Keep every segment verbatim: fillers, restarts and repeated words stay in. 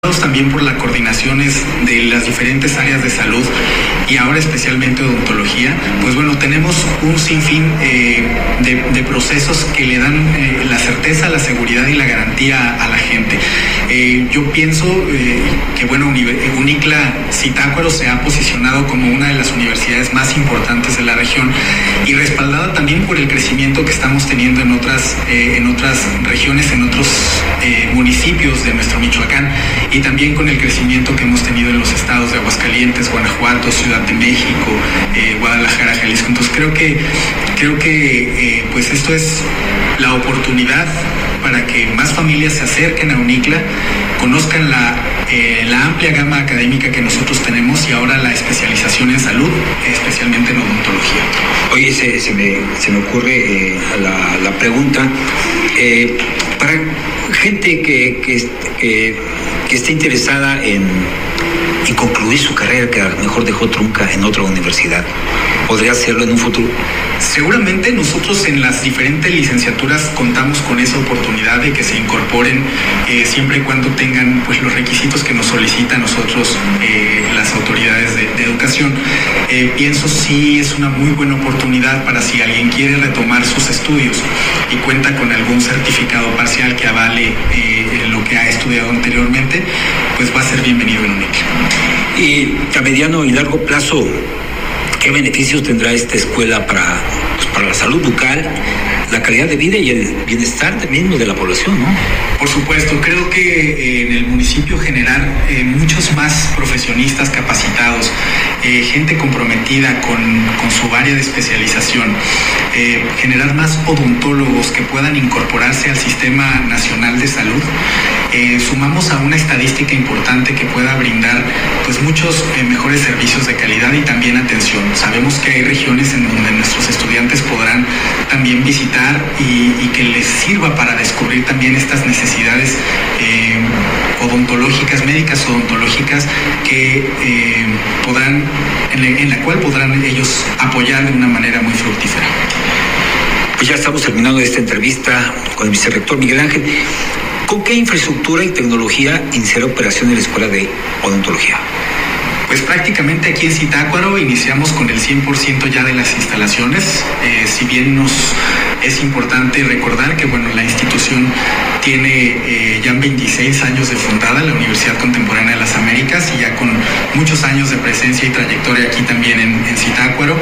también por las coordinaciones de las diferentes áreas de salud y ahora especialmente odontología, pues bueno, tenemos un sinfín eh, de, de procesos que le dan eh, la certeza, la seguridad y la garantía a, a la gente. Eh, yo pienso eh, que bueno, UNICLA Zitácuaro se ha posicionado como una de las universidades más importantes de la región y respaldada también por el crecimiento que estamos teniendo en otras, eh, en otras regiones, en otros eh, municipios de nuestro Michoacán, y también con el crecimiento que hemos tenido en los estados de Aguascalientes, Guanajuato, Ciudad de México, eh, Guadalajara, Jalisco. Entonces creo que creo que eh, pues esto es la oportunidad para que más familias se acerquen a UNICLA, conozcan la, eh, la amplia gama académica que nosotros tenemos y ahora la especialización en salud, especialmente en odontología. Oye, se, se, me, se me ocurre eh, la, la pregunta, eh, para gente que, que, que, que esté interesada en, en concluir su carrera, que a lo mejor dejó trunca en otra universidad, ¿podría hacerlo en un futuro? Seguramente nosotros en las diferentes licenciaturas contamos con esa oportunidad de que se incorporen eh, siempre y cuando tengan pues los requisitos que nos solicitan nosotros eh, las autoridades de, de educación. Eh, pienso sí es una muy buena oportunidad para si alguien quiere retomar sus estudios y cuenta con algún certificado parcial que avale eh, lo que ha estudiado anteriormente, pues va a ser bienvenido en UNICLA. Y a mediano y largo plazo, ¿qué beneficios tendrá esta escuela para, pues, para la salud bucal, la calidad de vida y el bienestar mismo de la población, ¿no? Por supuesto, creo que eh, en el municipio generar eh, muchos más profesionistas capacitados, eh, gente comprometida con, con su área de especialización, eh, generar más odontólogos que puedan incorporarse al Sistema Nacional de Salud, eh, sumamos a una estadística importante que pueda brindar pues muchos eh, mejores servicios de calidad y también atención. Sabemos que hay regiones en donde nuestros estudiantes podrán también visitar y, y que les sirva para descubrir también estas necesidades eh, odontológicas, médicas odontológicas que eh, podrán, en la, en la cual podrán ellos apoyar de una manera muy fructífera. Pues ya estamos terminando esta entrevista con el vicerrector Miguel Ángel. ¿Con qué infraestructura y tecnología inicia operación en la Escuela de Odontología? Pues prácticamente aquí en Zitácuaro iniciamos con el cien por ciento ya de las instalaciones, eh, si bien nos es importante recordar que bueno, la institución tiene eh, ya veintiséis años de fundada, la Universidad Contemporánea de las Américas, y ya con muchos años de presencia y trayectoria aquí también en, en Zitácuaro,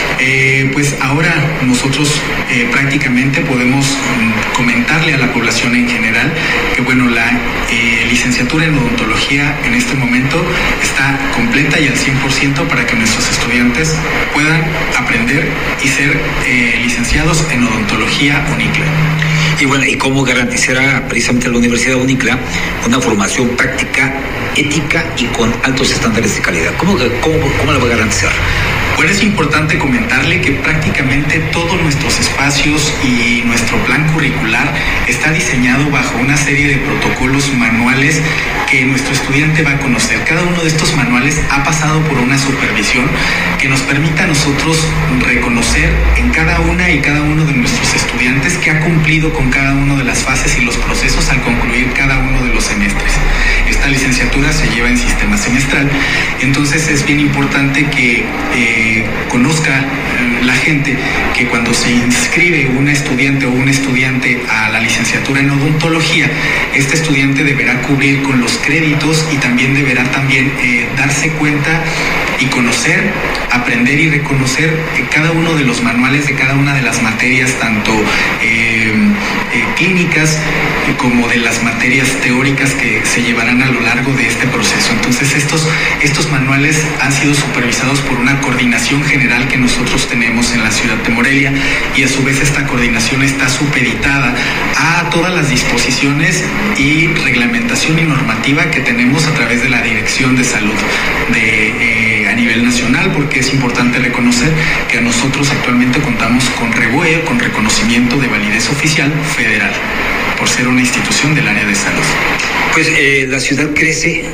eh, pues ahora nosotros eh, prácticamente podemos mm, comentarle a la población en general que bueno, la eh, licenciatura en odontología en este momento está completa y al cien por ciento para que nuestros estudiantes puedan aprender y ser eh, licenciados en odontología UNICLA. Y bueno, ¿y cómo garantizará precisamente la Universidad UNICLA una formación práctica, ética y con altos estándares de calidad? ¿Cómo, cómo, cómo la va a garantizar? Bueno, es importante comentarle que prácticamente todos nuestros espacios y nuestro plan curricular está diseñado bajo una serie de protocolos manuales que nuestro estudiante va a conocer. Cada uno de estos manuales ha pasado por una supervisión que nos permita a nosotros reconocer en cada una y cada uno de nuestros estudiantes que ha cumplido con cada una de las fases y los procesos al concluir cada uno de los semestres. Esta licenciatura se lleva en sistema semestral, entonces es bien importante que eh, conozca eh, la gente que cuando se inscribe un estudiante o un estudiante a la licenciatura en odontología, este estudiante deberá cubrir con los créditos y también deberá también eh, darse cuenta y conocer, aprender y reconocer eh, cada uno de los manuales de cada una de las materias, tanto eh, eh, clínicas eh, como de las materias teóricas que se llevarán a lo largo de este proceso. Entonces estos, estos manuales han sido supervisados por una coordinación general que nosotros tenemos en la ciudad de Morelia, y a su vez esta coordinación está supeditada a todas las disposiciones y reglamentación y normativa que tenemos a través de la Dirección de Salud de, eh, a nivel nacional, porque es importante reconocer que nosotros actualmente contamos con R E B U E, con reconocimiento de validez oficial federal, por ser una institución del área de salud. Pues eh, la ciudad crece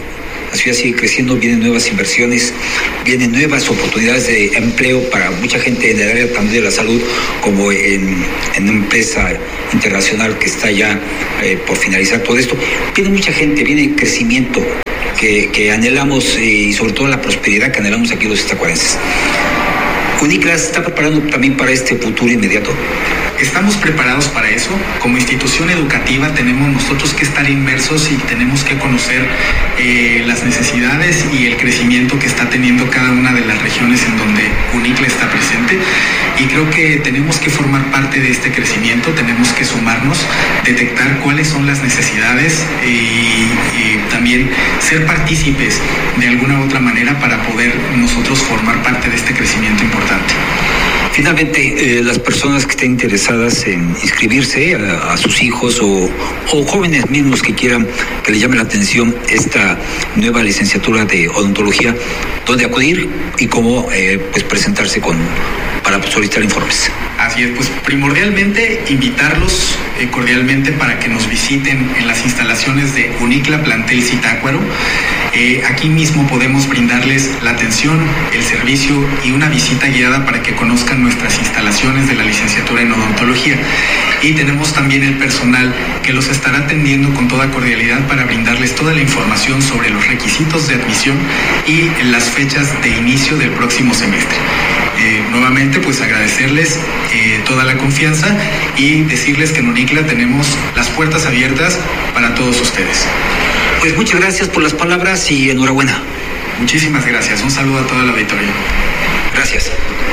la ciudad sigue creciendo, vienen nuevas inversiones, vienen nuevas oportunidades de empleo para mucha gente en el área también de la salud, como en, en una empresa internacional que está ya eh, por finalizar todo esto. Viene mucha gente, viene crecimiento que, que anhelamos, eh, y sobre todo la prosperidad que anhelamos aquí los iztacuarenses. ¿UNICLA se está preparando también para este futuro inmediato? Estamos preparados para eso. Como institución educativa tenemos nosotros que estar inmersos y tenemos que conocer eh, las necesidades y el crecimiento que está teniendo cada una de las regiones en donde UNICLA está presente. Y creo que tenemos que formar parte de este crecimiento, tenemos que sumarnos, detectar cuáles son las necesidades y, y también ser partícipes de alguna u otra manera para poder nosotros formar parte de este crecimiento importante. Finalmente, eh, las personas que estén interesadas en inscribirse, a, a sus hijos o, o jóvenes mismos que quieran que les llame la atención esta nueva licenciatura de odontología, ¿dónde acudir y cómo eh, pues presentarse con para solicitar informes? Así es, pues primordialmente invitarlos eh, cordialmente para que nos visiten en las instalaciones de UNICLA Plantel Zitácuaro. Eh, aquí mismo podemos brindarles la atención, el servicio y una visita guiada para que conozcan nuestras instalaciones de la licenciatura en odontología. Y tenemos también el personal que los estará atendiendo con toda cordialidad para brindarles toda la información sobre los requisitos de admisión y las fechas de inicio del próximo semestre. Eh, nuevamente, pues agradecerles eh, toda la confianza y decirles que en UNICLA tenemos las puertas abiertas para todos ustedes. Pues muchas gracias por las palabras y enhorabuena. Muchísimas gracias. Un saludo a toda la auditoría. Gracias.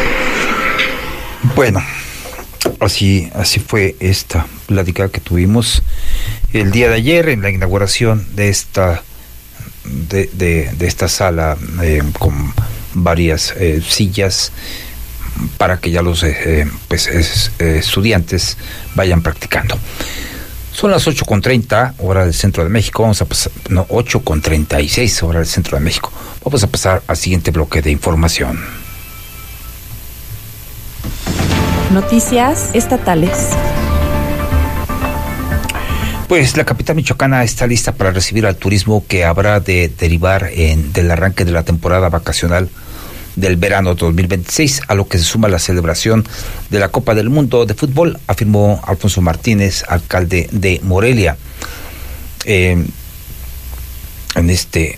Bueno, así, así fue esta plática que tuvimos el día de ayer en la inauguración de esta de, de, de esta sala eh, con varias eh, sillas para que ya los eh, pues, es, eh, estudiantes vayan practicando. Son las ocho con treinta, hora del centro de México. Vamos a pasar, no, ocho con treinta y seis, hora del centro de México. Vamos a pasar al siguiente bloque de información. Noticias estatales. Pues la capital michoacana está lista para recibir al turismo que habrá de derivar en, del arranque de la temporada vacacional del verano dos mil veintiséis, a lo que se suma la celebración de la Copa del Mundo de Fútbol, afirmó Alfonso Martínez, alcalde de Morelia. Eh, en este,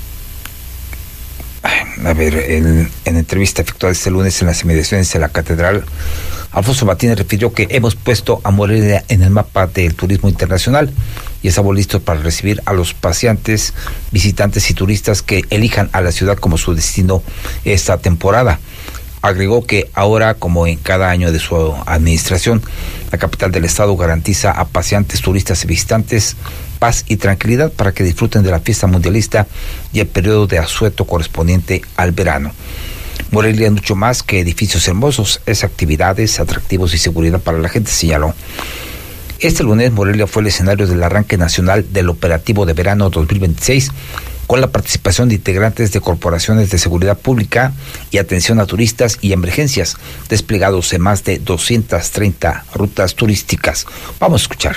a ver, en, en entrevista efectuada este lunes en las inmediaciones de la Catedral, Alfonso Martínez refirió que hemos puesto a Morelia en el mapa del turismo internacional y estamos listos para recibir a los paseantes, visitantes y turistas que elijan a la ciudad como su destino esta temporada. Agregó que ahora, como en cada año de su administración, la capital del estado garantiza a paseantes, turistas y visitantes paz y tranquilidad para que disfruten de la fiesta mundialista y el periodo de asueto correspondiente al verano. Morelia es mucho más que edificios hermosos, es actividades, atractivos y seguridad para la gente, señaló. Este lunes Morelia fue el escenario del arranque nacional del operativo de verano dos mil veintiséis, con la participación de integrantes de corporaciones de seguridad pública y atención a turistas y emergencias, desplegados en más de doscientas treinta rutas turísticas. Vamos a escuchar.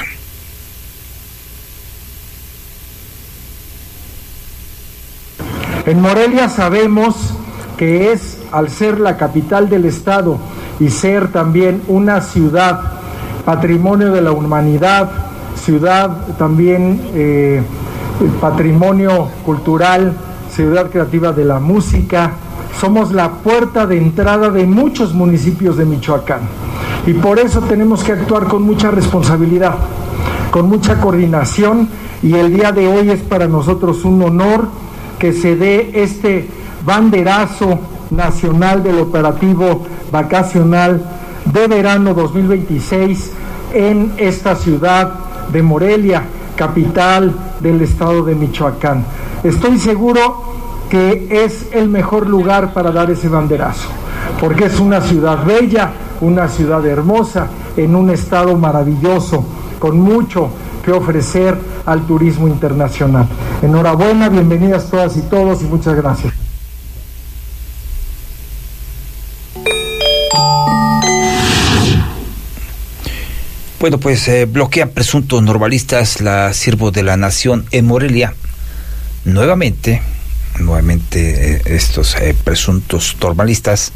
En Morelia sabemos que es, al ser la capital del estado y ser también una ciudad patrimonio de la humanidad, ciudad también eh, patrimonio cultural, ciudad creativa de la música, somos la puerta de entrada de muchos municipios de Michoacán y por eso tenemos que actuar con mucha responsabilidad, con mucha coordinación, y el día de hoy es para nosotros un honor que se dé este banderazo nacional del operativo vacacional de verano dos mil veintiséis en esta ciudad de Morelia, capital del estado de Michoacán. Estoy seguro que es el mejor lugar para dar ese banderazo, porque es una ciudad bella, una ciudad hermosa, en un estado maravilloso, con mucho que ofrecer al turismo internacional. Enhorabuena, bienvenidas todas y todos y muchas gracias. Bueno, pues eh, bloquean presuntos normalistas la Siervo de la Nación en Morelia. nuevamente, nuevamente eh, estos eh, presuntos normalistas,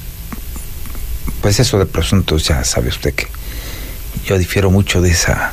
pues eso de presuntos, ya sabe usted que yo difiero mucho de esa.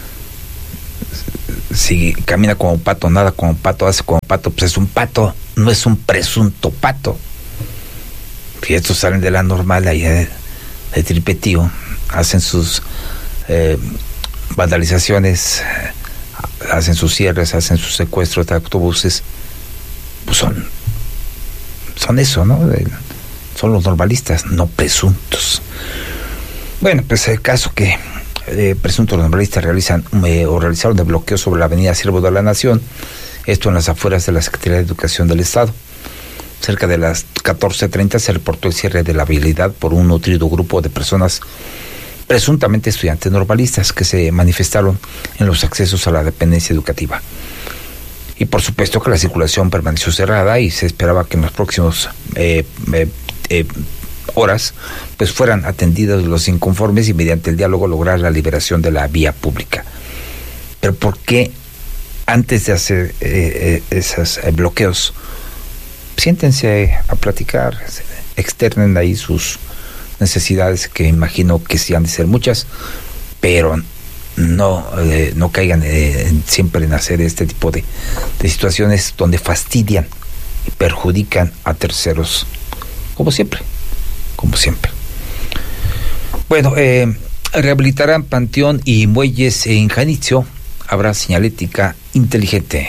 Si camina como pato, nada como pato, hace como pato, pues es un pato, no es un presunto pato. Si estos salen de la normal allá de, de tripetío, hacen sus eh, vandalizaciones, hacen sus cierres, hacen sus secuestros de autobuses, pues son son eso, ¿no? De, son los normalistas, no presuntos. Bueno, pues el caso que eh, presuntos normalistas realizan eh, o realizaron de bloqueo sobre la avenida Siervo de la Nación, esto en las afueras de la Secretaría de Educación del Estado. Cerca de las catorce treinta se reportó el cierre de la vialidad por un nutrido grupo de personas presuntamente estudiantes normalistas que se manifestaron en los accesos a la dependencia educativa. Y por supuesto que la circulación permaneció cerrada y se esperaba que en los próximos eh, eh, eh, horas pues fueran atendidos los inconformes y mediante el diálogo lograr la liberación de la vía pública. Pero ¿por qué antes de hacer eh, eh, esos eh, bloqueos siéntense a platicar, externen ahí sus necesidades, que imagino que sí han de ser muchas, pero no eh, no caigan eh, en, siempre en hacer este tipo de, de situaciones donde fastidian y perjudican a terceros, como siempre, como siempre. Bueno, eh, rehabilitarán panteón y muelles en Janitzio, habrá señalética inteligente.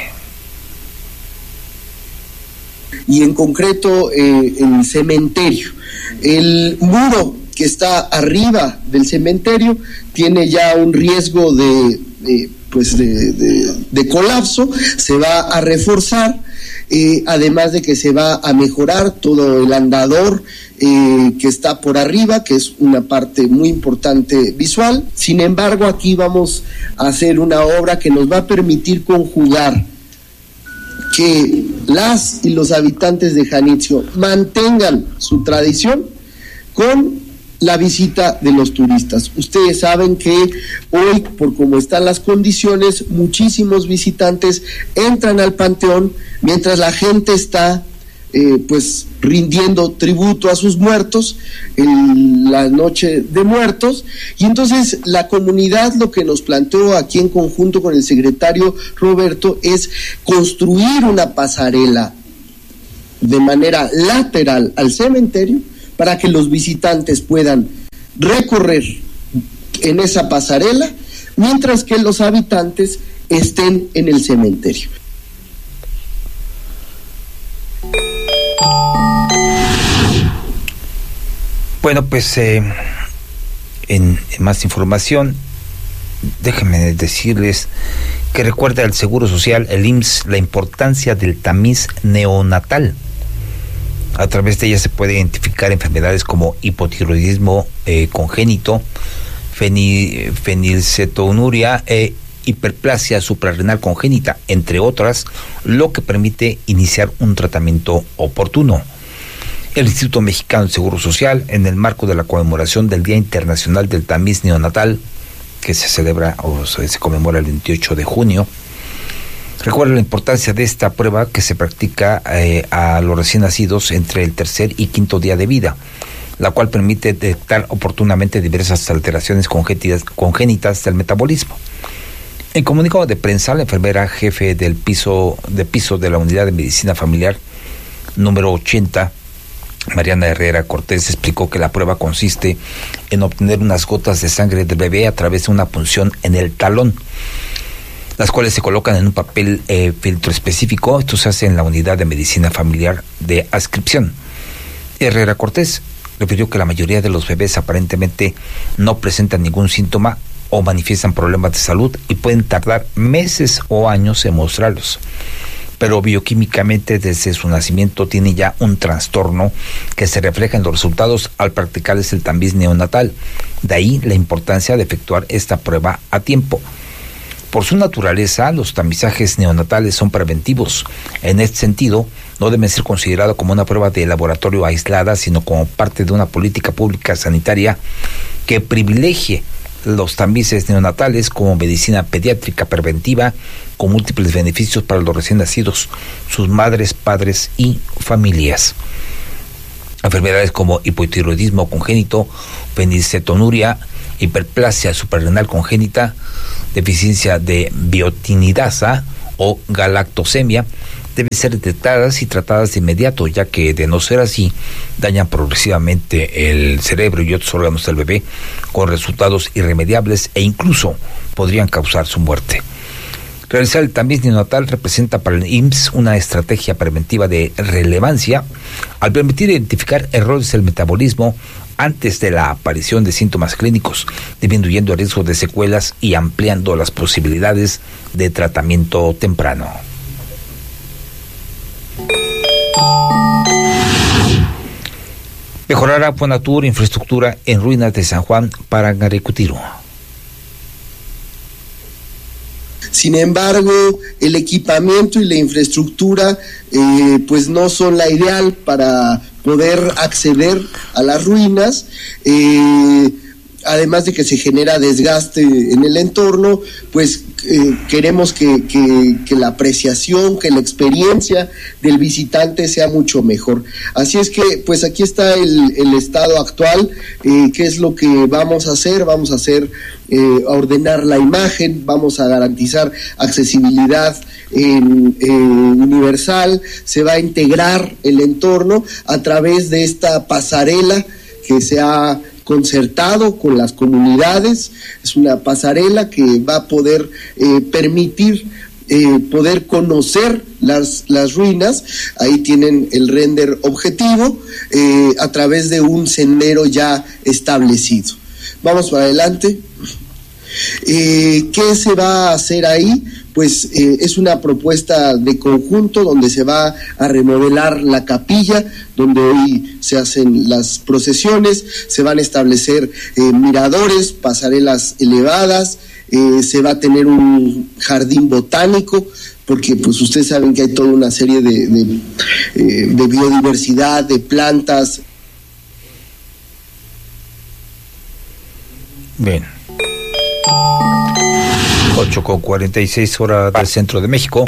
Y en concreto eh, el cementerio. El muro que está arriba del cementerio tiene ya un riesgo de, de pues de, de, de colapso, se va a reforzar, eh, además de que se va a mejorar todo el andador eh, que está por arriba, que es una parte muy importante visual. Sin embargo, aquí vamos a hacer una obra que nos va a permitir conjugar que las y los habitantes de Janitzio mantengan su tradición con la visita de los turistas. Ustedes saben que hoy, por cómo están las condiciones, muchísimos visitantes entran al panteón mientras la gente está eh, pues rindiendo tributo a sus muertos en la noche de muertos, y entonces la comunidad lo que nos planteó aquí en conjunto con el secretario Roberto es construir una pasarela de manera lateral al cementerio para que los visitantes puedan recorrer en esa pasarela mientras que los habitantes estén en el cementerio. Bueno, pues eh, en, en más información, déjenme decirles que recuerda el Seguro Social, el I M S S, la importancia del tamiz neonatal. A través de ella se puede identificar enfermedades como hipotiroidismo eh, congénito, fenil, fenilcetonuria e hiperplasia suprarrenal congénita, entre otras, lo que permite iniciar un tratamiento oportuno. El Instituto Mexicano del Seguro Social, en el marco de la conmemoración del Día Internacional del Tamiz Neonatal, que se celebra o se conmemora el veintiocho de junio, recuerda la importancia de esta prueba que se practica eh, a los recién nacidos entre el tercer y quinto día de vida, la cual permite detectar oportunamente diversas alteraciones congénitas, congénitas del metabolismo. En comunicado de prensa, la enfermera jefe del piso de piso de la Unidad de Medicina Familiar número ochenta, Mariana Herrera Cortés, explicó que la prueba consiste en obtener unas gotas de sangre del bebé a través de una punción en el talón, las cuales se colocan en un papel eh, filtro específico. Esto se hace en la Unidad de Medicina Familiar de Adscripción. Herrera Cortés refirió que la mayoría de los bebés aparentemente no presentan ningún síntoma o manifiestan problemas de salud y pueden tardar meses o años en mostrarlos, pero bioquímicamente desde su nacimiento tiene ya un trastorno que se refleja en los resultados al practicarles el tamiz neonatal. De ahí la importancia de efectuar esta prueba a tiempo. Por su naturaleza, los tamizajes neonatales son preventivos. En este sentido, no deben ser considerados como una prueba de laboratorio aislada, sino como parte de una política pública sanitaria que privilegie los tamices neonatales como medicina pediátrica preventiva con múltiples beneficios para los recién nacidos, sus madres, padres y familias. Enfermedades como hipotiroidismo congénito, fenicetonuria, hiperplasia suprarrenal congénita, deficiencia de biotinidasa o galactosemia deben ser detectadas y tratadas de inmediato, ya que de no ser así dañan progresivamente el cerebro y otros órganos del bebé con resultados irremediables e incluso podrían causar su muerte. Realizar el tamiz neonatal representa para el I M S S una estrategia preventiva de relevancia al permitir identificar errores del metabolismo antes de la aparición de síntomas clínicos, disminuyendo el riesgo de secuelas y ampliando las posibilidades de tratamiento temprano. Mejorará Fonatur infraestructura en ruinas de San Juan Parangaricutiro. Sin embargo, el equipamiento y la infraestructura eh, pues no son la ideal para poder acceder a las ruinas, eh, además de que se genera desgaste en el entorno, pues eh, queremos que, que, que la apreciación, que la experiencia del visitante sea mucho mejor. Así es que, pues aquí está el, el estado actual, eh, qué es lo que vamos a hacer, vamos a hacer, eh, a ordenar la imagen, vamos a garantizar accesibilidad en, eh, universal, se va a integrar el entorno a través de esta pasarela que se ha concertado con las comunidades. Es una pasarela que va a poder eh, permitir eh, poder conocer las, las ruinas. Ahí tienen el render objetivo eh, a través de un sendero ya establecido. Vamos para adelante. Eh, ¿Qué se va a hacer ahí? Pues eh, es una propuesta de conjunto donde se va a remodelar la capilla, donde hoy se hacen las procesiones, se van a establecer eh, miradores, pasarelas elevadas, eh, se va a tener un jardín botánico, porque pues ustedes saben que hay toda una serie de, de, eh, de biodiversidad, de plantas. Bien. ocho con cuarenta y seis hora del centro de México.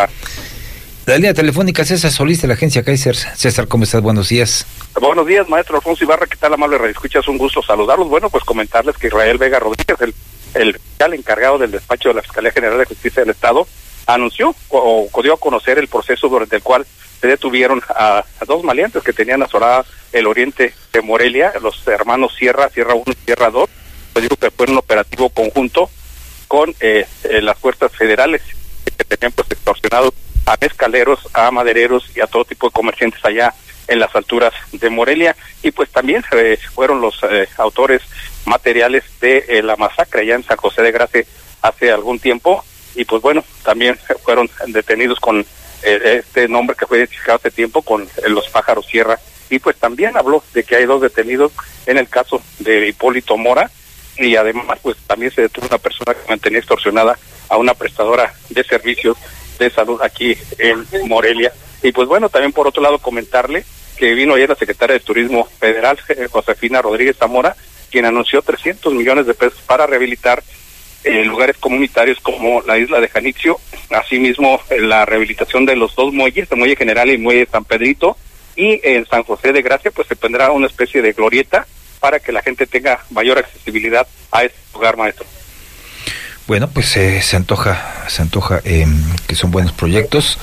La línea telefónica, César Solís de la agencia Kaiser. César, ¿cómo estás? Buenos días. Buenos días, maestro Alfonso Ibarra. ¿Qué tal, amable radioescuchas? Un gusto saludarlos. Bueno, pues comentarles que Israel Vega Rodríguez, el, el fiscal encargado del despacho de la Fiscalía General de Justicia del Estado, anunció o, o dio a conocer el proceso durante el cual se detuvieron a, a dos maleantes que tenían azorada el oriente de Morelia, los hermanos Sierra, Sierra uno y Sierra dos. Pues digo que fue un operativo conjunto con eh, eh, las fuerzas federales que tenían pues extorsionados a mezcaleros, a madereros y a todo tipo de comerciantes allá en las alturas de Morelia, y pues también eh, fueron los eh, autores materiales de eh, la masacre allá en San José de Gracia hace algún tiempo, y pues bueno, también fueron detenidos con eh, este nombre que fue identificado hace tiempo, con eh, los Pájaros Sierra, y pues también habló de que hay dos detenidos en el caso de Hipólito Mora, y además pues también se detuvo una persona que mantenía extorsionada a una prestadora de servicios de salud aquí en Morelia. Y pues bueno, también por otro lado comentarle que vino ayer la secretaria de Turismo Federal, eh, Josefina Rodríguez Zamora, quien anunció trescientos millones de pesos para rehabilitar eh, lugares comunitarios como la isla de Janitzio, asimismo eh, la rehabilitación de los dos muelles, el Muelle General y el Muelle San Pedrito, y en San José de Gracia pues se tendrá una especie de glorieta para que la gente tenga mayor accesibilidad a este lugar, maestro. Bueno, pues eh, se antoja, se antoja eh, que son buenos proyectos,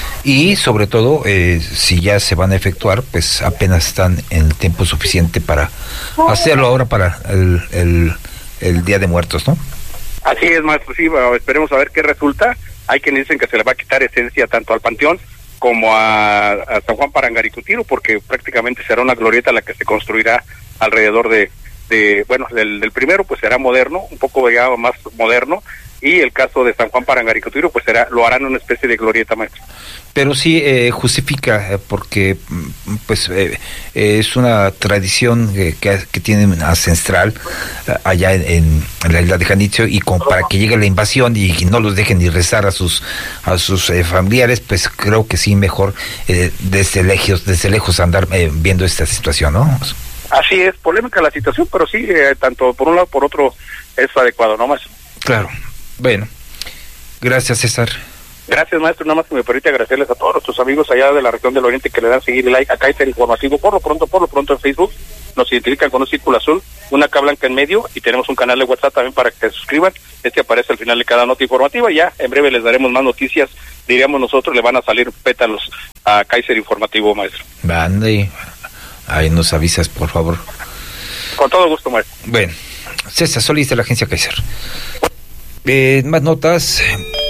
y sobre todo eh, si ya se van a efectuar, pues apenas están en el tiempo suficiente para hacerlo ahora para el, el, el Día de Muertos, ¿no? Así es, maestro, sí, bueno, esperemos a ver qué resulta. Hay quienes dicen que se le va a quitar esencia tanto al Panteón como a, a San Juan Parangaricutiro, porque prácticamente será una glorieta la que se construirá alrededor de, de bueno, del, del primero pues será moderno, un poco ya más moderno, y el caso de San Juan Parangaricutiro pues será, lo harán una especie de glorieta, maestro. Pero sí eh, justifica, eh, porque pues eh, eh, es una tradición eh, que, que tienen ancestral eh, allá en, en la isla de Janitzio, y como para que llegue la invasión y, y no los dejen ni rezar a sus a sus eh, familiares, pues creo que sí mejor eh, desde lejos desde lejos andar eh, viendo esta situación, ¿no? Así es, polémica la situación, pero sí, eh, tanto por un lado por otro es adecuado, ¿no, maestro? Claro, bueno, gracias, César. Gracias, maestro. Nada más que me permite agradecerles a todos nuestros amigos allá de la región del Oriente que le dan seguir y like a Kaiser Informativo. Por lo pronto, por lo pronto en Facebook nos identifican con un círculo azul, una K blanca en medio, y tenemos un canal de WhatsApp también para que se suscriban. Este aparece al final de cada nota informativa. Ya en breve les daremos más noticias. Diríamos nosotros, le van a salir pétalos a Kaiser Informativo, maestro. Ande, ahí nos avisas, por favor. Con todo gusto, maestro. Bueno, César Solís de la agencia Kaiser. Eh, más notas.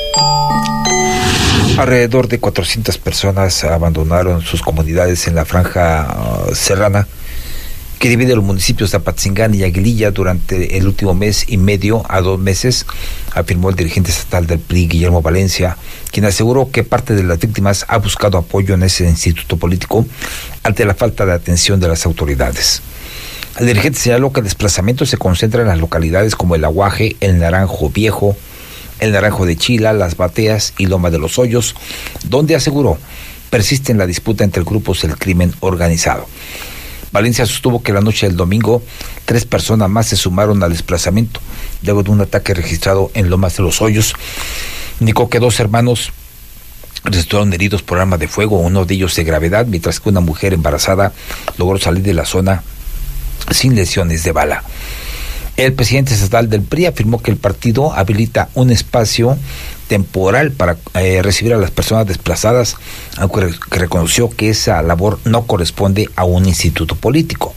Alrededor de cuatrocientas personas abandonaron sus comunidades en la franja uh, serrana que divide los municipios de Apatzingán y Aguililla durante el último mes y medio a dos meses, afirmó el dirigente estatal del P R I, Guillermo Valencia, quien aseguró que parte de las víctimas ha buscado apoyo en ese instituto político ante la falta de atención de las autoridades. El dirigente señaló que el desplazamiento se concentra en las localidades como El Aguaje, El Naranjo Viejo, El Naranjo de Chila, Las Bateas y Loma de los Hoyos, donde aseguró persiste en la disputa entre grupos del crimen organizado. Valencia sostuvo que la noche del domingo tres personas más se sumaron al desplazamiento luego de un ataque registrado en Lomas de los Hoyos. Indicó que dos hermanos resultaron heridos por arma de fuego, uno de ellos de gravedad, mientras que una mujer embarazada logró salir de la zona sin lesiones de bala. El presidente estatal del P R I afirmó que el partido habilita un espacio temporal para eh, recibir a las personas desplazadas, aunque re- que reconoció que esa labor no corresponde a un instituto político.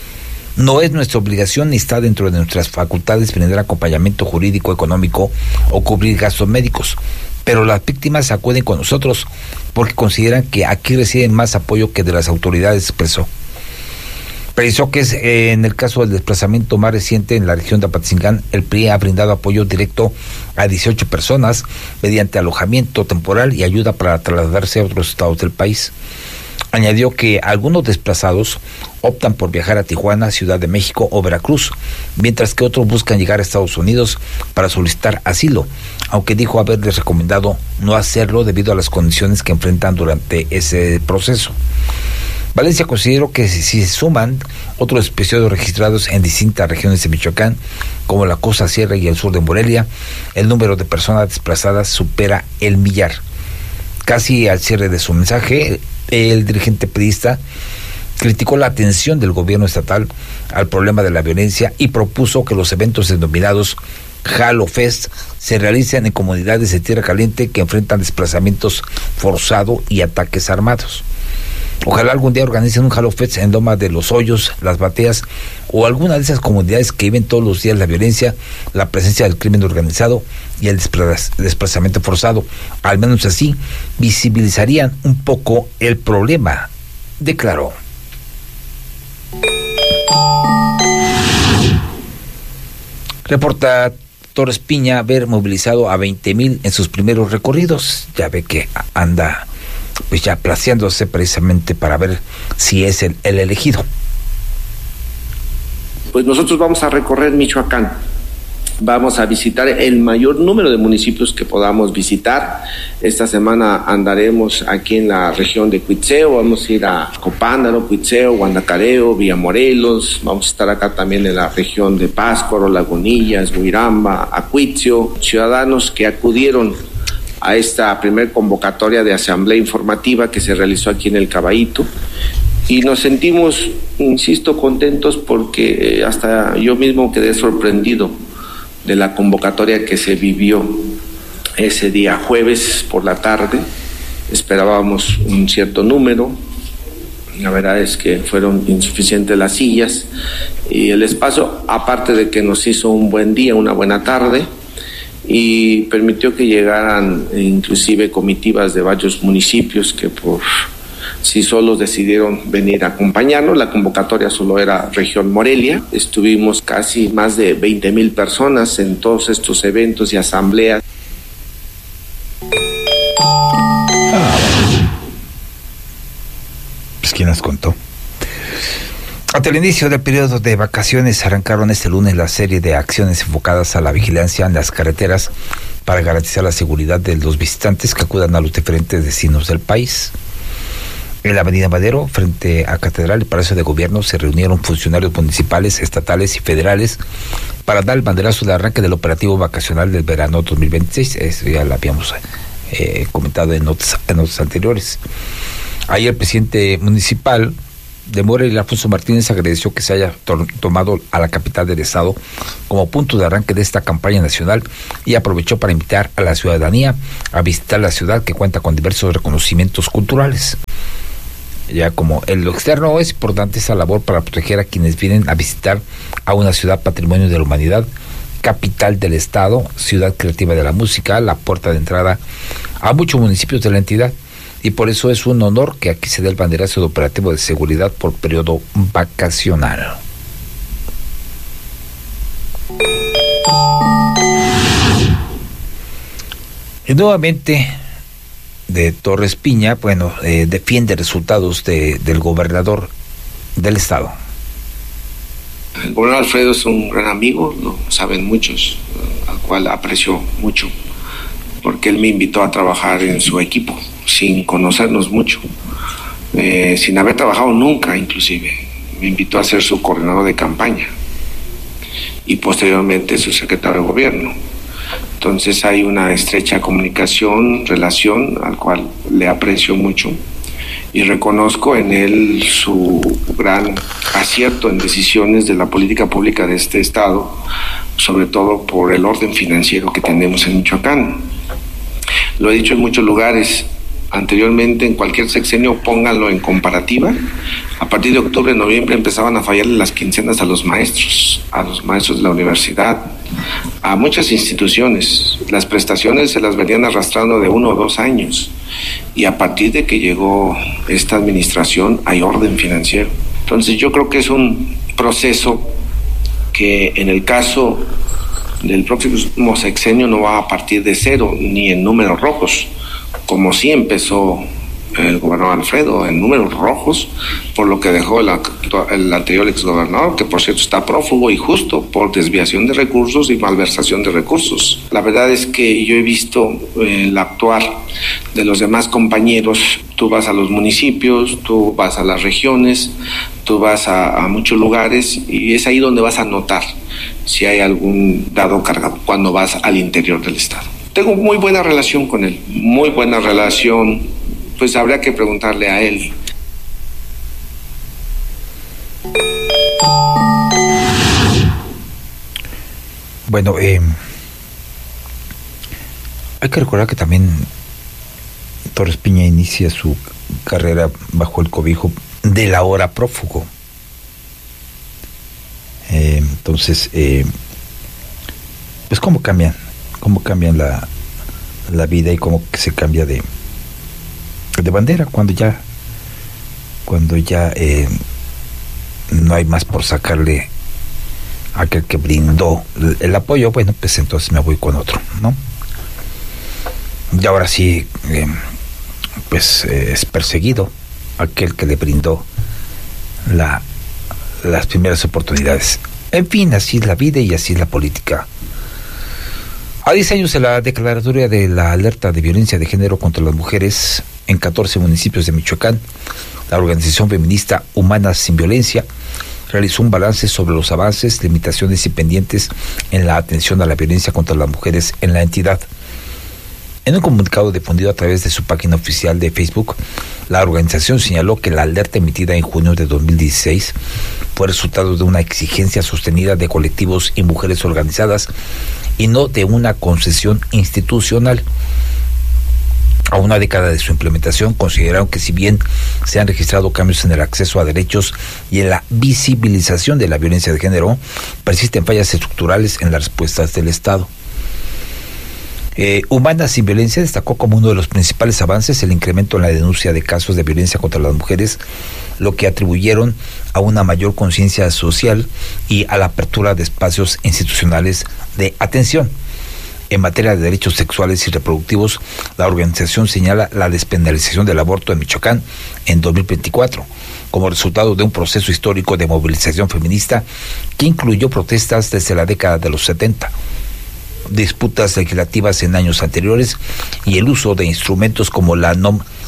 No es nuestra obligación ni está dentro de nuestras facultades brindar acompañamiento jurídico, económico o cubrir gastos médicos, pero las víctimas acuden con nosotros porque consideran que aquí reciben más apoyo que de las autoridades, expresó. Precisó que es eh, en el caso del desplazamiento más reciente en la región de Apatzingán, el P R I ha brindado apoyo directo a dieciocho personas mediante alojamiento temporal y ayuda para trasladarse a otros estados del país. Añadió que algunos desplazados optan por viajar a Tijuana, Ciudad de México o Veracruz, mientras que otros buscan llegar a Estados Unidos para solicitar asilo, aunque dijo haberles recomendado no hacerlo debido a las condiciones que enfrentan durante ese proceso. Valencia consideró que si se suman otros episodios registrados en distintas regiones de Michoacán, como la Costa Sierra y el sur de Morelia, el número de personas desplazadas supera el millar. Casi al cierre de su mensaje, el dirigente priista criticó la atención del gobierno estatal al problema de la violencia y propuso que los eventos denominados Jalo Fest se realicen en comunidades de Tierra Caliente que enfrentan desplazamientos forzados y ataques armados. Ojalá algún día organicen un Jalo Fest en Loma de los Hoyos, Las Bateas o alguna de esas comunidades que viven todos los días la violencia, la presencia del crimen organizado y el desplaz- desplazamiento forzado. Al menos así visibilizarían un poco el problema, declaró. Reporta Torres Piña ver movilizado a veinte mil en sus primeros recorridos. Ya ve que anda pues ya placeándose precisamente para ver si es el, el elegido. Pues nosotros vamos a recorrer Michoacán, vamos a visitar el mayor número de municipios que podamos visitar. Esta semana andaremos aquí en la región de Cuitzeo, vamos a ir a Copándaro, Cuitzeo, Guanacareo, Villamorelos, vamos a estar acá también en la región de Pátzcuaro, Lagunillas, Huiramba, Acuitzio. Ciudadanos que acudieron a esta primer convocatoria de asamblea informativa que se realizó aquí en El Caballito, y nos sentimos, insisto, contentos porque hasta yo mismo quedé sorprendido de la convocatoria que se vivió ese día jueves por la tarde. Esperábamos un cierto número, la verdad es que fueron insuficientes las sillas y el espacio, aparte de que nos hizo un buen día, una buena tarde, y permitió que llegaran inclusive comitivas de varios municipios que por sí solos decidieron venir a acompañarnos. La convocatoria solo era región Morelia. Estuvimos casi más de veinte mil personas en todos estos eventos y asambleas. Pues quién nos contó. Ante el inicio del periodo de vacaciones arrancaron este lunes la serie de acciones enfocadas a la vigilancia en las carreteras para garantizar la seguridad de los visitantes que acudan a los diferentes destinos del país. En la Avenida Madero, frente a Catedral y Palacio de Gobierno, se reunieron funcionarios municipales, estatales y federales para dar el banderazo de arranque del operativo vacacional del verano dos mil veintiséis. Eso ya lo habíamos eh, comentado en notas, en notas anteriores. Ayer el presidente municipal de Morelia, Alfonso Martínez, agradeció que se haya to- tomado a la capital del estado como punto de arranque de esta campaña nacional y aprovechó para invitar a la ciudadanía a visitar la ciudad, que cuenta con diversos reconocimientos culturales. Ya como en lo externo, es importante esa labor para proteger a quienes vienen a visitar a una ciudad patrimonio de la humanidad, capital del estado, ciudad creativa de la música, la puerta de entrada a muchos municipios de la entidad. Y por eso es un honor que aquí se dé el banderazo de operativo de seguridad por periodo vacacional. Y nuevamente, de Torres Piña, bueno, eh, defiende resultados de, del gobernador del estado. El gobernador Alfredo es un gran amigo, lo saben muchos, al cual aprecio mucho, porque él me invitó a trabajar en su equipo, sin conocernos mucho, eh, sin haber trabajado nunca inclusive. Me invitó a ser su coordinador de campaña y posteriormente su secretario de gobierno. Entonces hay una estrecha comunicación, relación, al cual le aprecio mucho y reconozco en él su gran acierto en decisiones de la política pública de este estado, sobre todo por el orden financiero que tenemos en Michoacán. Lo he dicho en muchos lugares anteriormente, en cualquier sexenio, pónganlo en comparativa. A partir de octubre, noviembre empezaban a fallarle las quincenas a los maestros, a los maestros de la universidad, a muchas instituciones. Las prestaciones se las venían arrastrando de uno o dos años y a partir de que llegó esta administración hay orden financiero. Entonces yo creo que es un proceso que en el caso del próximo sexenio no va a partir de cero ni en números rojos, como sí empezó el gobernador Alfredo, en números rojos, por lo que dejó el, el anterior exgobernador, que por cierto está prófugo y justo por desviación de recursos y malversación de recursos. La verdad es que yo he visto el actuar de los demás compañeros. Tú vas a los municipios, tú vas a las regiones, tú vas a, a muchos lugares y es ahí donde vas a notar si hay algún dado cargado cuando vas al interior del estado. Tengo muy buena relación con él, muy buena relación, pues habría que preguntarle a él. Bueno, eh, hay que recordar que también Torres Piña inicia su carrera bajo el cobijo del ahora prófugo. Eh, entonces, eh, pues cómo cambian, cómo cambian la, la vida y cómo que se cambia de, de bandera cuando ya, cuando ya eh, no hay más por sacarle a aquel que brindó el, el apoyo. Bueno, pues entonces me voy con otro, ¿no? Y ahora sí, eh, pues eh, es perseguido aquel que le brindó la, las primeras oportunidades. En fin, así es la vida y así es la política. A diez años de la declaratoria de la alerta de violencia de género contra las mujeres en catorce municipios de Michoacán, la organización feminista Humanas Sin Violencia realizó un balance sobre los avances, limitaciones y pendientes en la atención a la violencia contra las mujeres en la entidad. En un comunicado difundido a través de su página oficial de Facebook, la organización señaló que la alerta emitida en junio de dos mil dieciséis fue resultado de una exigencia sostenida de colectivos y mujeres organizadas y no de una concesión institucional. A una década de su implementación, consideraron que si bien se han registrado cambios en el acceso a derechos y en la visibilización de la violencia de género, persisten fallas estructurales en las respuestas del Estado. Eh, Humanas Sin Violencia destacó como uno de los principales avances el incremento en la denuncia de casos de violencia contra las mujeres, lo que atribuyeron a una mayor conciencia social y a la apertura de espacios institucionales de atención. En materia de derechos sexuales y reproductivos, la organización señala la despenalización del aborto en Michoacán en dos mil veinticuatro, como resultado de un proceso histórico de movilización feminista que incluyó protestas desde la década de los setenta, disputas legislativas en años anteriores y el uso de instrumentos como la no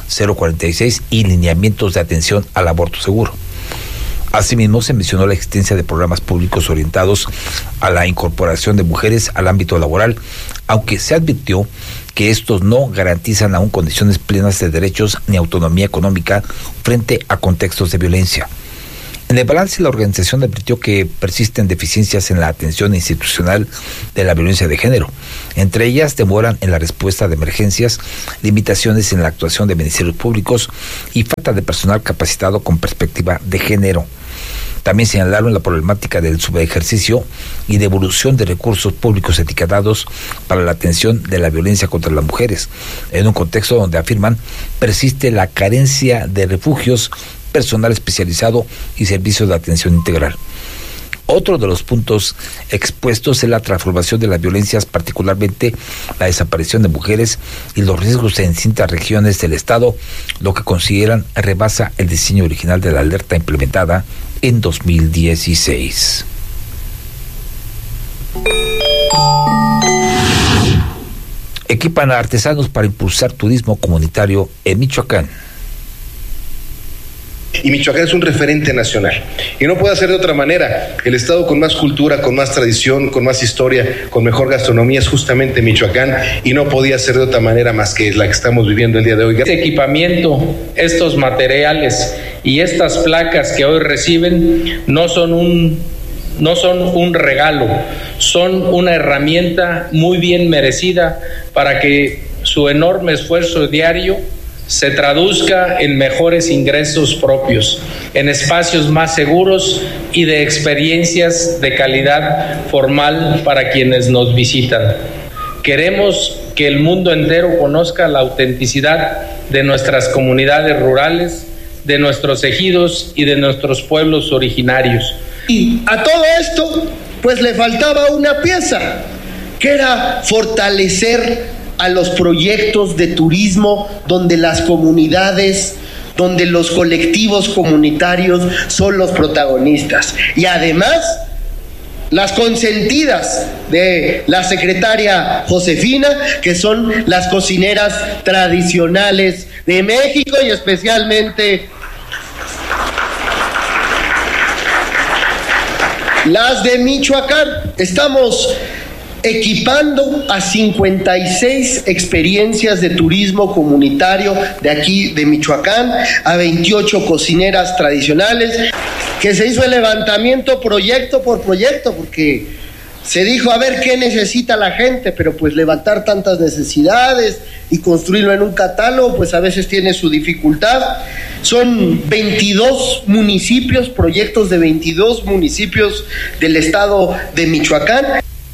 cero cuarenta y seis y lineamientos de atención al aborto seguro. Asimismo, se mencionó la existencia de programas públicos orientados a la incorporación de mujeres al ámbito laboral, aunque se advirtió que estos no garantizan aún condiciones plenas de derechos ni autonomía económica frente a contextos de violencia. En el balance, la organización advirtió que persisten deficiencias en la atención institucional de la violencia de género. Entre ellas, demoran en la respuesta de emergencias, limitaciones en la actuación de ministerios públicos y falta de personal capacitado con perspectiva de género. También señalaron la problemática del subejercicio y devolución de recursos públicos etiquetados para la atención de la violencia contra las mujeres, en un contexto donde afirman persiste la carencia de refugios, personal especializado y servicios de atención integral. Otro de los puntos expuestos es la transformación de las violencias, particularmente la desaparición de mujeres y los riesgos en distintas regiones del Estado, lo que consideran rebasa el diseño original de la alerta implementada en dos mil dieciséis. Equipan a artesanos para impulsar turismo comunitario en Michoacán. Y Michoacán es un referente nacional. Y no puede ser de otra manera. El estado con más cultura, con más tradición, con más historia, con mejor gastronomía es justamente Michoacán, y no podía ser de otra manera más que la que estamos viviendo el día de hoy. Este equipamiento, estos materiales y estas placas que hoy reciben no son un, no son un regalo, son una herramienta muy bien merecida para que su enorme esfuerzo diario se traduzca en mejores ingresos propios, en espacios más seguros y de experiencias de calidad formal para quienes nos visitan. Queremos que el mundo entero conozca la autenticidad de nuestras comunidades rurales, de nuestros ejidos y de nuestros pueblos originarios. Y a todo esto, pues le faltaba una pieza, que era fortalecer a los proyectos de turismo donde las comunidades, donde los colectivos comunitarios son los protagonistas. Y además, las consentidas de la secretaria Josefina, que son las cocineras tradicionales de México y especialmente las de Michoacán. Estamos equipando a cincuenta y seis experiencias de turismo comunitario de aquí de Michoacán, a veintiocho cocineras tradicionales, que se hizo el levantamiento proyecto por proyecto, porque se dijo a ver qué necesita la gente, pero pues levantar tantas necesidades y construirlo en un catálogo, pues a veces tiene su dificultad. Son veintidós municipios, proyectos de veintidós municipios del estado de Michoacán.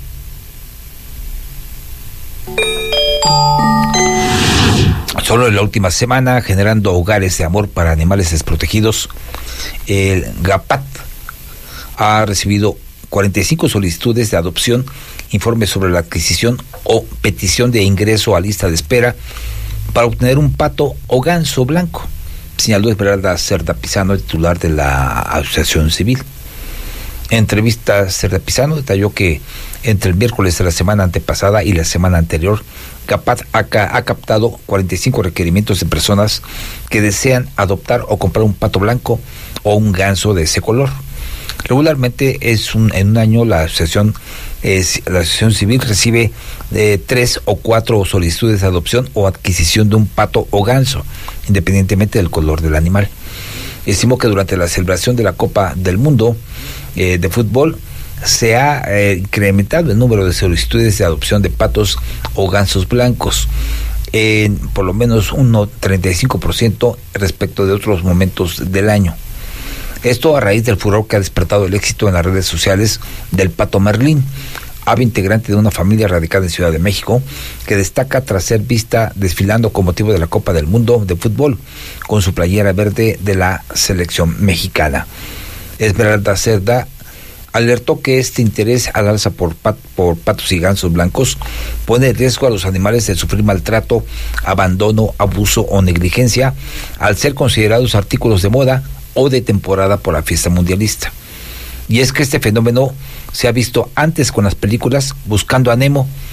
Solo en la última semana, generando hogares de amor para animales desprotegidos, el GAPAT ha recibido cuarenta y cinco solicitudes de adopción, informes sobre la adquisición o petición de ingreso a lista de espera para obtener un pato o ganso blanco, señaló Esmeralda Cerda Pizano, titular de la Asociación Civil. En entrevista, Cerda Pizano detalló que entre el miércoles de la semana antepasada y la semana anterior, GAPAT ha, ha captado cuarenta y cinco requerimientos de personas que desean adoptar o comprar un pato blanco o un ganso de ese color. Regularmente es un, en un año la asociación es, la asociación civil recibe eh, tres o cuatro solicitudes de adopción o adquisición de un pato o ganso, independientemente del color del animal. Estimó que durante la celebración de la Copa del Mundo eh, de fútbol se ha eh, incrementado el número de solicitudes de adopción de patos o gansos blancos en por lo menos un treinta y cinco por ciento respecto de otros momentos del año. Esto a raíz del furor que ha despertado el éxito en las redes sociales del pato Merlín, ave integrante de una familia radicada en Ciudad de México, que destaca tras ser vista desfilando con motivo de la Copa del Mundo de fútbol con su playera verde de la selección mexicana. Esmeralda Cerda alertó que este interés al alza por, pat, por patos y gansos blancos pone en riesgo a los animales de sufrir maltrato, abandono, abuso o negligencia al ser considerados artículos de moda o de temporada por la fiesta mundialista. Y es que este fenómeno se ha visto antes con las películas Buscando a Nemo,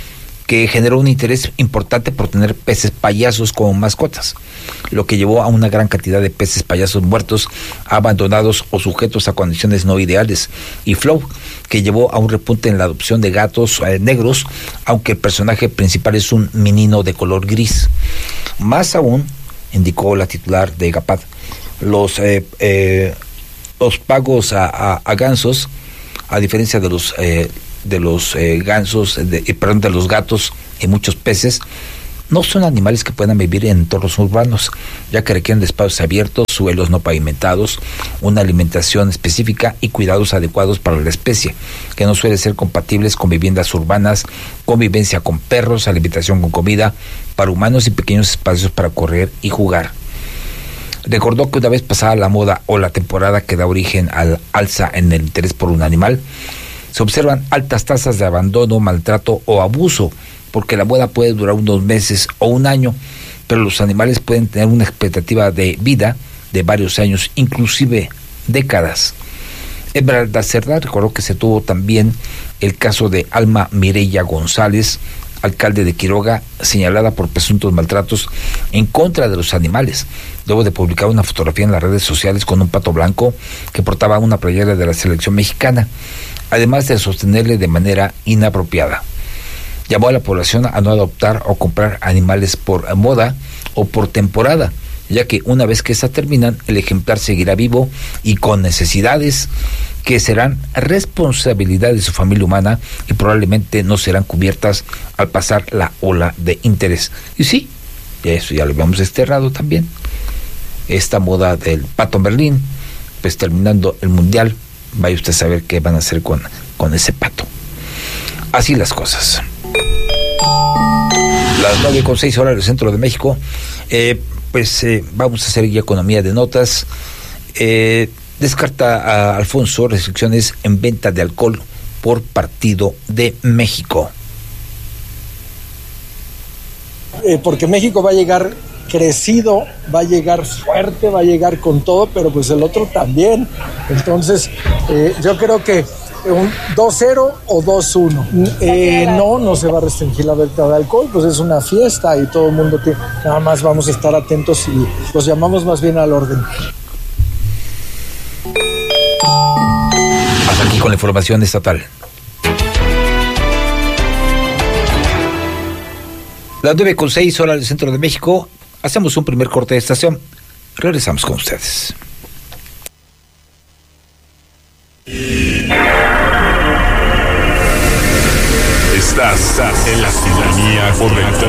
que generó un interés importante por tener peces payasos como mascotas, lo que llevó a una gran cantidad de peces payasos muertos, abandonados o sujetos a condiciones no ideales, y Flow, que llevó a un repunte en la adopción de gatos eh, negros, aunque el personaje principal es un menino de color gris. Más aún, indicó la titular de GAPAD, los, eh, eh, los pagos a, a, a gansos, a diferencia de los eh, de los eh, gansos, de, eh, perdón, de los gatos y muchos peces, no son animales que puedan vivir en entornos urbanos, ya que requieren de espacios abiertos, suelos no pavimentados, una alimentación específica y cuidados adecuados para la especie, que no suele ser compatibles con viviendas urbanas, convivencia con perros, alimentación con comida para humanos y pequeños espacios para correr y jugar. Recordó que una vez pasada la moda o la temporada que da origen al alza en el interés por un animal, se observan altas tasas de abandono, maltrato o abuso, porque la moda puede durar unos meses o un año, pero los animales pueden tener una expectativa de vida de varios años, inclusive décadas. Esmeralda Cerda recordó que se tuvo también el caso de Alma Mireya González, alcalde de Quiroga, señalada por presuntos maltratos en contra de los animales, luego de publicar una fotografía en las redes sociales con un pato blanco que portaba una playera de la selección mexicana, además de sostenerle de manera inapropiada. Llamó a la población a no adoptar o comprar animales por moda o por temporada, ya que una vez que esta terminan, el ejemplar seguirá vivo y con necesidades que serán responsabilidad de su familia humana y probablemente no serán cubiertas al pasar la ola de interés. Y sí, eso ya lo habíamos desterrado también. Esta moda del pato en Berlín, pues terminando el mundial, vaya usted a saber qué van a hacer con, con ese pato. Así las cosas. Las nueve con seis horas del centro de México. Eh, pues eh, vamos a hacer ya economía de notas. Eh, descarta a Alfonso restricciones en venta de alcohol por partido de México. Eh, porque México va a llegar crecido, va a llegar fuerte, va a llegar con todo, pero pues el otro también. Entonces, eh, yo creo que un dos cero o dos uno. Eh, no, no se va a restringir la venta de alcohol, pues es una fiesta y todo el mundo tiene, nada más vamos a estar atentos y los llamamos más bien al orden. Hasta aquí con la información estatal. Las nueve con seis horas del centro de México. Hacemos un primer corte de estación. Regresamos con ustedes. Estás, estás en la sintonía correcta.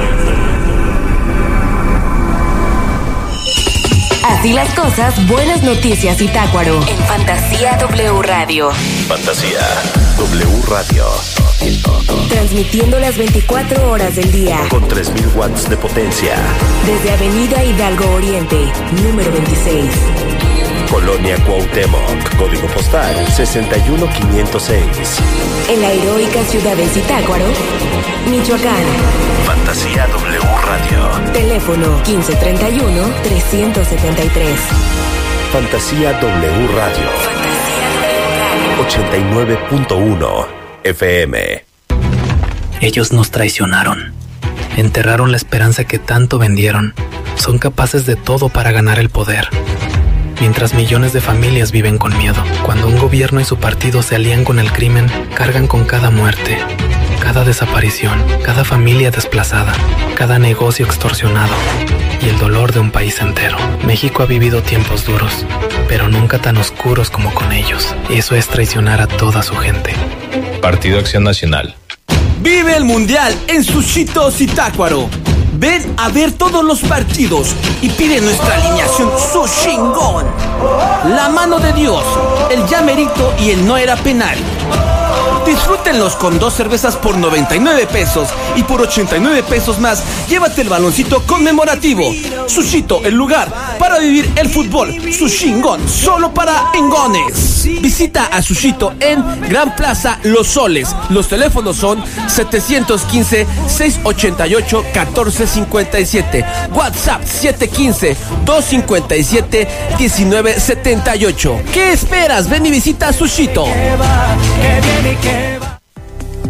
Así las cosas, buenas noticias Zitácuaro. En Fantasía W Radio. Fantasía W Radio. Transmitiendo las veinticuatro horas del día. Con tres mil watts de potencia. Desde Avenida Hidalgo Oriente, número veintiséis. Colonia Cuauhtémoc, código postal sesenta y uno quinientos seis. En la heroica ciudad de Zitácuaro, Michoacán. Fantasía W Radio. Teléfono quince treinta y uno, trescientos setenta y tres. Fantasía W Radio. Fantasía W Radio. ochenta y nueve punto uno F M. Ellos nos traicionaron. Enterraron la esperanza que tanto vendieron. Son capaces de todo para ganar el poder. Mientras millones de familias viven con miedo. Cuando un gobierno y su partido se alían con el crimen, cargan con cada muerte, cada desaparición, cada familia desplazada, cada negocio extorsionado y el dolor de un país entero. México ha vivido tiempos duros, pero nunca tan oscuros como con ellos. Y eso es traicionar a toda su gente. Partido Acción Nacional. Vive el Mundial en Sushito Zitácuaro. Ven a ver todos los partidos y pide nuestra alineación Sushingón. La mano de Dios, el llamerito y el no era penal. Disfrútenlos con dos cervezas por noventa y nueve pesos y por ochenta y nueve pesos más, llévate el baloncito conmemorativo. Sushito, el lugar para vivir el fútbol. Sushingón, solo para engones. Visita a Sushito en Gran Plaza Los Soles. Los teléfonos son setecientos quince, seiscientos ochenta y ocho, catorce cincuenta y siete. WhatsApp siete uno cinco, dos cinco siete, uno nueve siete ocho. ¿Qué esperas? Ven y visita a Sushito.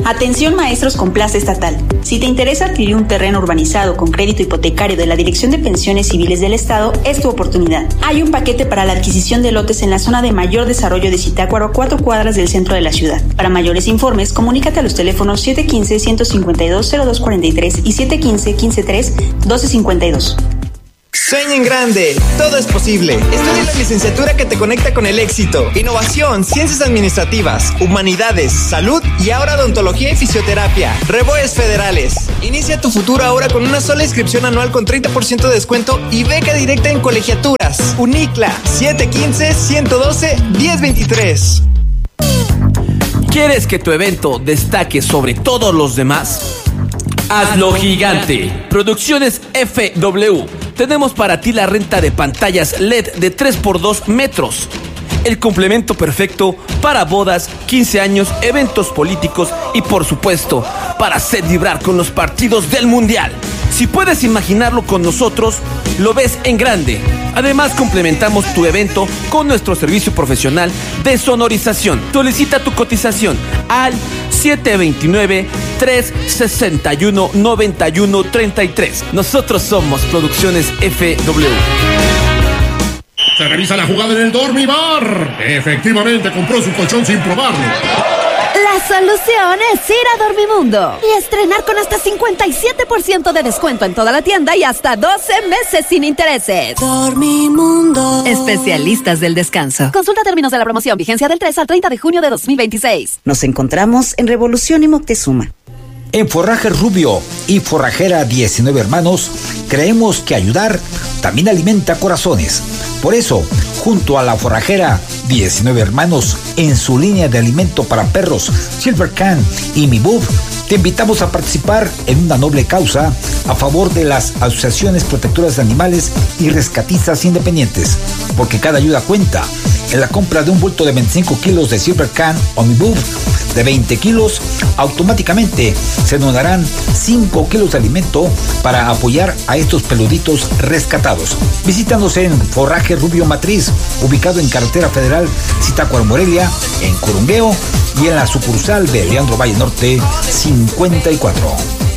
Atención maestros con plaza estatal. Si te interesa adquirir un terreno urbanizado con crédito hipotecario de la Dirección de Pensiones Civiles del Estado, es tu oportunidad. Hay un paquete para la adquisición de lotes en la zona de mayor desarrollo de Zitácuaro, a cuatro cuadras del centro de la ciudad. Para mayores informes, comunícate a los teléfonos siete uno cinco, uno cinco dos, cero dos cuatro tres y siete uno cinco, uno cinco tres, uno dos cinco dos. Sueña en grande, todo es posible. Estudia la licenciatura que te conecta con el éxito. Innovación, ciencias administrativas, humanidades, salud y ahora odontología y fisioterapia. Reboes Federales. Inicia tu futuro ahora con una sola inscripción anual con treinta por ciento de descuento y beca directa en colegiaturas. Unicla, siete uno cinco, uno uno dos, uno cero dos tres. ¿Quieres que tu evento destaque sobre todos los demás? Hazlo gigante. Producciones F W. Tenemos para ti la renta de pantallas L E D de tres por dos metros. El complemento perfecto para bodas, quince años, eventos políticos y por supuesto para hacer vibrar con los partidos del Mundial. Si puedes imaginarlo con nosotros, lo ves en grande. Además, complementamos tu evento con nuestro servicio profesional de sonorización. Solicita tu cotización al siete dos nueve, tres seis uno, nueve uno tres tres. Nosotros somos Producciones F W. Se revisa la jugada en el Dormibar. Efectivamente, compró su colchón sin probarlo. La solución es ir a Dormimundo y estrenar con hasta cincuenta y siete por ciento de descuento en toda la tienda y hasta doce meses sin intereses. Dormimundo. Especialistas del descanso. Consulta términos de la promoción. Vigencia del tres al treinta de junio de dos mil veintiséis. Nos encontramos en Revolución y Moctezuma. En Forraje Rubio y Forrajera diecinueve Hermanos, creemos que ayudar también alimenta corazones. Por eso, junto a la Forrajera diecinueve Hermanos, en su línea de alimento para perros Silver Can y Mi Bub, te invitamos a participar en una noble causa a favor de las asociaciones protectoras de animales y rescatistas independientes, porque cada ayuda cuenta. En la compra de un bulto de veinticinco kilos de Silver Can o Mi Bub de veinte kilos, automáticamente se donarán cinco kilos de alimento para apoyar a estos peluditos rescatados. Visítanos en Forraje Rubio Matriz, ubicado en Carretera Federal Zitácuaro Morelia, en Curungueo y en la sucursal de Leandro Valle Norte cincuenta y cuatro.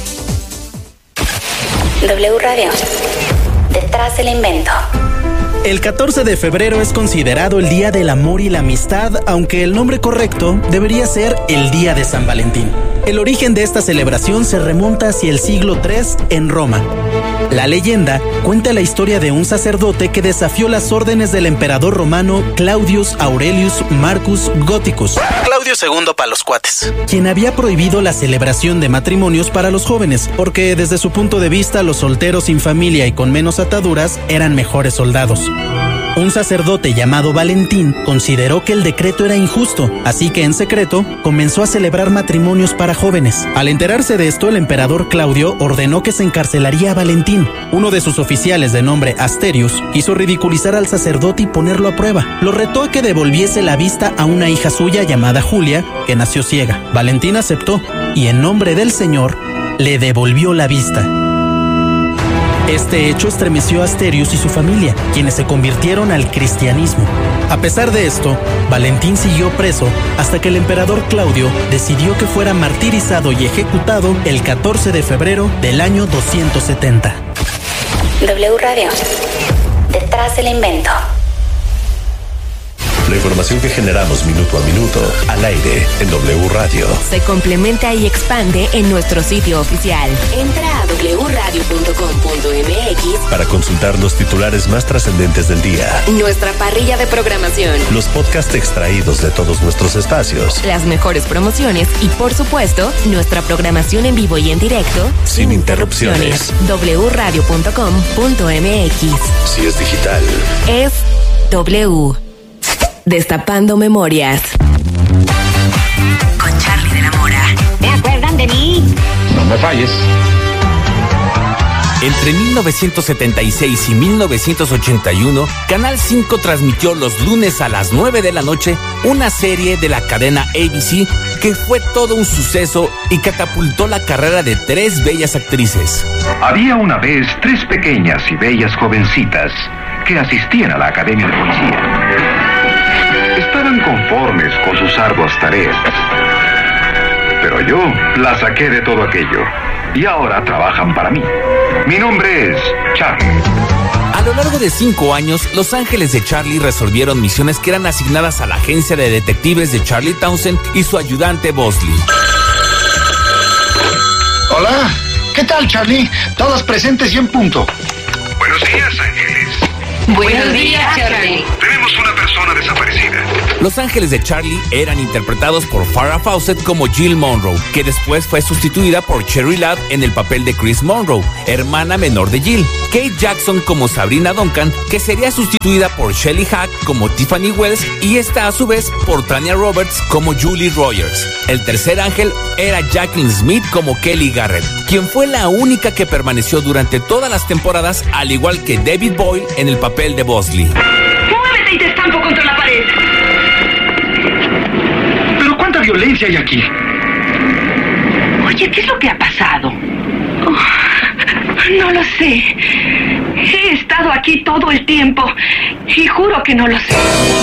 W Radio. Detrás del invento. El catorce de febrero es considerado el Día del Amor y la Amistad, aunque el nombre correcto debería ser el Día de San Valentín. El origen de esta celebración se remonta hacia el siglo tercero en Roma. La leyenda cuenta la historia de un sacerdote que desafió las órdenes del emperador romano Claudius Aurelius Marcus Gothicus, Claudio segundo para los cuates, quien había prohibido la celebración de matrimonios para los jóvenes, porque desde su punto de vista los solteros sin familia y con menos ataduras eran mejores soldados. Un sacerdote llamado Valentín consideró que el decreto era injusto, así que en secreto comenzó a celebrar matrimonios para jóvenes. Al enterarse de esto, el emperador Claudio ordenó que se encarcelaría a Valentín. Uno de sus oficiales, de nombre Asterius, quiso ridiculizar al sacerdote y ponerlo a prueba. Lo retó a que devolviese la vista a una hija suya llamada Julia, que nació ciega. Valentín aceptó y en nombre del Señor le devolvió la vista. Este hecho estremeció a Asterius y su familia, quienes se convirtieron al cristianismo. A pesar de esto, Valentín siguió preso hasta que el emperador Claudio decidió que fuera martirizado y ejecutado el catorce de febrero del año doscientos setenta. W Radio. Detrás del invento. La información que generamos minuto a minuto al aire en W Radio se complementa y expande en nuestro sitio oficial. Entra a doble u radio punto com punto m x para consultar los titulares más trascendentes del día, nuestra parrilla de programación, los podcasts extraídos de todos nuestros espacios, las mejores promociones y, por supuesto, nuestra programación en vivo y en directo sin, sin interrupciones. doble u radio punto com punto m x. Si es digital, es W. Destapando memorias. Con Charlie de la Mora. ¿Se acuerdan de mí? No me falles. Entre mil novecientos setenta y seis y mil novecientos ochenta y uno, Canal cinco transmitió los lunes a las nueve de la noche una serie de la cadena A B C que fue todo un suceso y catapultó la carrera de tres bellas actrices. Había una vez tres pequeñas y bellas jovencitas que asistían a la Academia de Policía. Estaban conformes con sus arduas tareas. Pero yo la saqué de todo aquello. Y ahora trabajan para mí. Mi nombre es Charlie. A lo largo de cinco años, los ángeles de Charlie resolvieron misiones que eran asignadas a la agencia de detectives de Charlie Townsend y su ayudante Bosley. Hola, ¿qué tal, Charlie? Todos presentes y en punto. Buenos días, ángeles. Buenos días, Charlie. Tenemos una persona desaparecida. Los ángeles de Charlie eran interpretados por Farrah Fawcett como Jill Monroe, que después fue sustituida por Cherry Ladd en el papel de Chris Monroe, hermana menor de Jill. Kate Jackson como Sabrina Duncan, que sería sustituida por Shelley Hack como Tiffany Wells, y esta a su vez por Tanya Roberts como Julie Rogers. El tercer ángel era Jacqueline Smith como Kelly Garrett, quien fue la única que permaneció durante todas las temporadas, al igual que David Boyle en el papel de Bosley. ¡Muévete y te estampo contra la pared! ¿Pero cuánta violencia hay aquí? Oye, ¿qué es lo que ha pasado? Oh, no lo sé. He estado aquí todo el tiempo y juro que no lo sé.